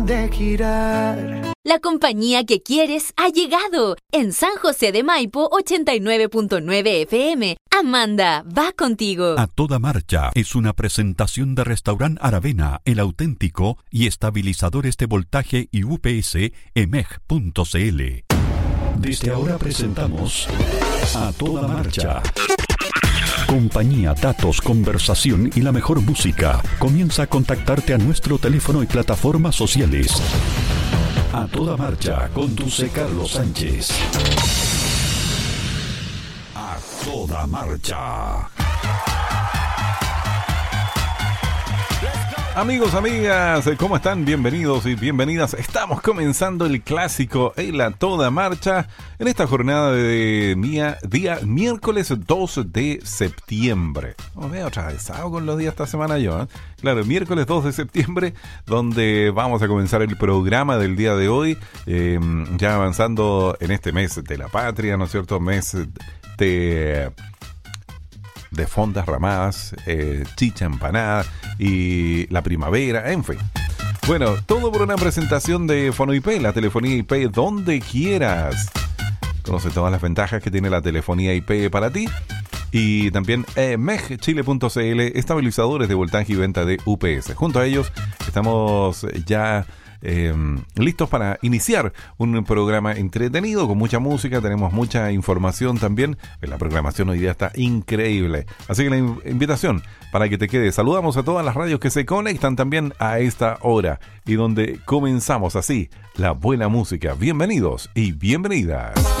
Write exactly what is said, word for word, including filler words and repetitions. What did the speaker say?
de girar. La compañía que quieres ha llegado. En San José de Maipo, ochenta y nueve punto nueve F M. Amanda, va contigo. A Toda Marcha es una presentación de Restaurant Aravena, El Auténtico y estabilizadores de voltaje y U P S E M E G punto C L. Desde ahora presentamos A Toda Marcha. Compañía, datos, conversación y la mejor música. Comienza a contactarte a nuestro teléfono y plataformas sociales. A Toda Marcha, conduce Carlos Sánchez. A Toda Marcha. Amigos, amigas, ¿cómo están? Bienvenidos y bienvenidas. Estamos comenzando el clásico en la Toda Marcha en esta jornada de día, día miércoles dos de septiembre. No me he atravesado con los días esta semana yo, ¿eh? Claro, miércoles dos de septiembre, donde vamos a comenzar el programa del día de hoy, eh, ya avanzando en este mes de la patria, ¿no es cierto? Mes de... de fondas ramadas, eh, chicha empanada y la primavera, en fin. Bueno, todo por una presentación de Fono I P, la telefonía I P donde quieras. Conoce todas las ventajas que tiene la telefonía I P para ti. Y también eh, M E G Chile punto C L, estabilizadores de voltaje y venta de U P S. Junto a ellos estamos ya... Eh, listos para iniciar un programa entretenido con mucha música. Tenemos mucha información también. La programación hoy día está increíble, así que la in- invitación para que te quedes. Saludamos a todas las radios que se conectan también a esta hora y donde comenzamos así la buena música. Bienvenidos y bienvenidas.